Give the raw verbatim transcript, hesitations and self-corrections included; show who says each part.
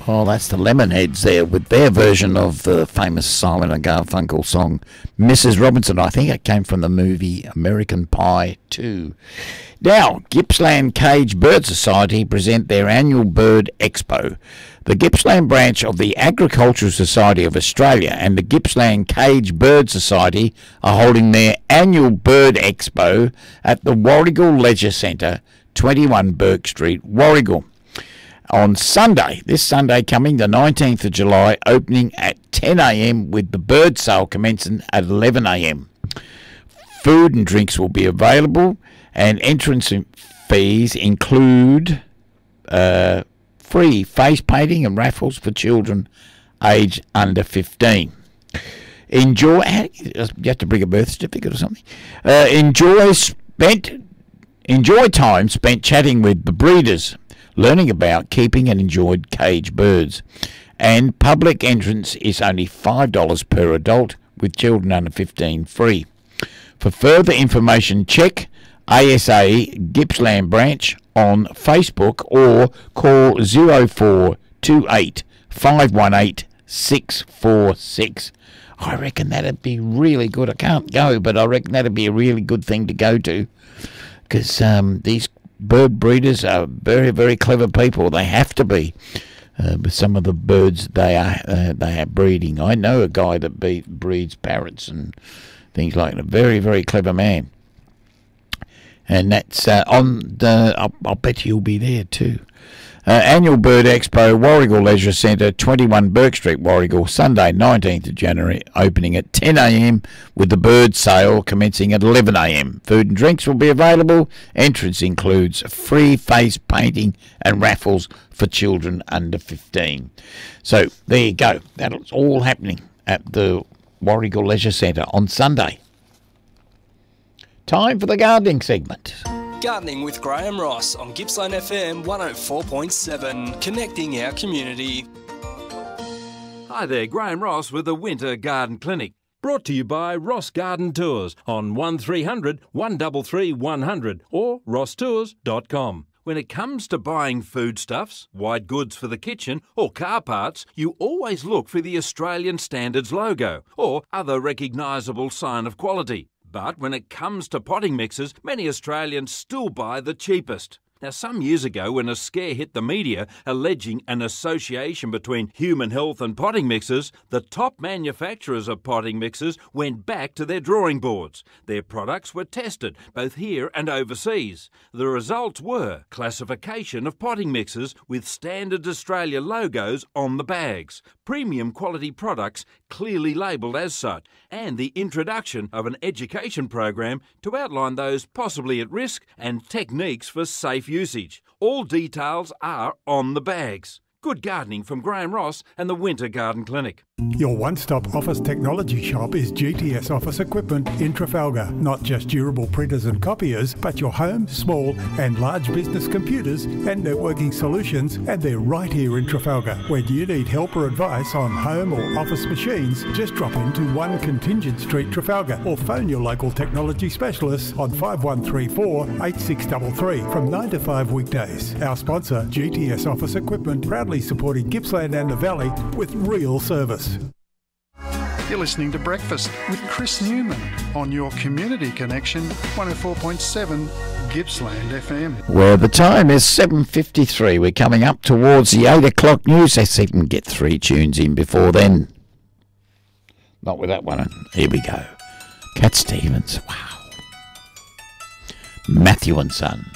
Speaker 1: Oh, that's the Lemonheads there with their version of the famous Simon and Garfunkel song, Missus Robinson. I think it came from the movie American Pie two. Now, Gippsland Cage Bird Society present their annual Bird Expo. The Gippsland branch of the Agricultural Society of Australia and the Gippsland Cage Bird Society are holding their annual Bird Expo at the Warragul Leisure Centre, twenty-one Burke Street, Warragul. On Sunday, this Sunday coming, the nineteenth of July, opening at ten a m with the bird sale commencing at eleven a m. Food and drinks will be available, and entrance fees include uh, free face painting and raffles for children aged under fifteen. Enjoy, you have to bring a birth certificate or something. Uh, enjoy spent, enjoy time spent chatting with the breeders, learning about keeping and enjoyed cage birds. And public entrance is only five dollars per adult, with children under fifteen free. For further information, check A S A Gippsland branch on Facebook or call zero four two eight, five one eight, six four six. I reckon that'd be really good. I can't go, but I reckon that'd be a really good thing to go to, because um, these bird breeders are very, very clever people. They have to be. Uh, with some of the birds they are uh, they are breeding. I know a guy that be, breeds parrots and things like that. A very, very clever man. And that's uh, on the. I'll, I'll bet you'll be there too. Uh, Annual Bird Expo, Warragul Leisure Centre, twenty-one Burke Street, Warragul, Sunday, nineteenth of January, opening at ten a m with the bird sale commencing at eleven a m. Food and drinks will be available. Entrance includes free face painting and raffles for children under fifteen. So there you go. That's all happening at the Warragul Leisure Centre on Sunday. Time for the gardening segment.
Speaker 2: Gardening with Graham Ross on Gippsland F M one oh four point seven, connecting our community.
Speaker 3: Hi there, Graham Ross with the Winter Garden Clinic. Brought to you by Ross Garden Tours on one three hundred, one three three, one hundred or ross tours dot com. When it comes to buying foodstuffs, white goods for the kitchen or car parts, you always look for the Australian Standards logo or other recognisable sign of quality. But when it comes to potting mixes, many Australians still buy the cheapest. Now, some years ago, when a scare hit the media alleging an association between human health and potting mixes, the top manufacturers of potting mixes went back to their drawing boards. Their products were tested, both here and overseas. The results were classification of potting mixes with Standards Australia logos on the bags, premium quality products clearly labelled as such, and the introduction of an education program to outline those possibly at risk and techniques for safe usage. All details are on the bags. Good gardening from Graham Ross and the Winter Garden Clinic.
Speaker 4: Your one-stop office technology shop is G T S Office Equipment in Trafalgar. Not just durable printers and copiers, but your home, small and large business computers and networking solutions, and they're right here in Trafalgar. When you need help or advice on home or office machines, just drop into one Contingent Street, Trafalgar, or phone your local technology specialists on five one three four, eight six three three from nine to five weekdays. Our sponsor, G T S Office Equipment, proudly supporting Gippsland and the Valley with real service.
Speaker 5: You're listening to Breakfast with Chris Newman on your Community Connection one oh four point seven Gippsland F M.
Speaker 1: Well, the time is seven fifty-three. We're coming up towards the eight o'clock news. Let's see if we can get three tunes in before then. Not with that one. Here we go. Cat Stevens. Wow. Matthew and Son.